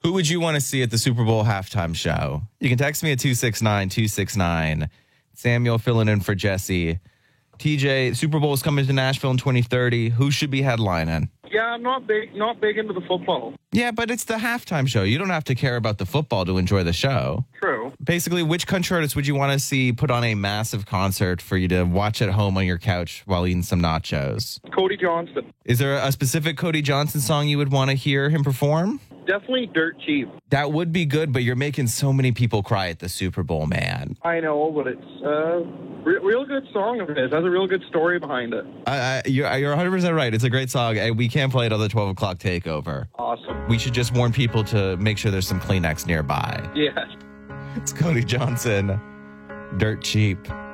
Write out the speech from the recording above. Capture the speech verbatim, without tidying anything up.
Who would you want to see at the Super Bowl halftime show? You can text me at two six nine two six nine. Samuel filling in for Jesse. T J, Super Bowl is coming to Nashville in twenty thirty. Who should be headlining? Yeah, I'm not big, not big into the football. Yeah, but it's the halftime show. You don't have to care about the football to enjoy the show. True. Basically, which country artist would you want to see put on a massive concert for you to watch at home on your couch while eating some nachos? Cody Johnson. Is there a specific Cody Johnson song you would want to hear him perform? Definitely Dirt Cheap. That would be good, but you're making so many people cry at the Super Bowl, man. I know, but it's a re- real good song of his. Has a real good story behind it. I, I, you're, you're one hundred percent right. It's a great song. and We can't play it on the twelve o'clock takeover. Awesome. We should just warn people to make sure there's some Kleenex nearby. Yeah. It's Cody Johnson, Dirt Cheap.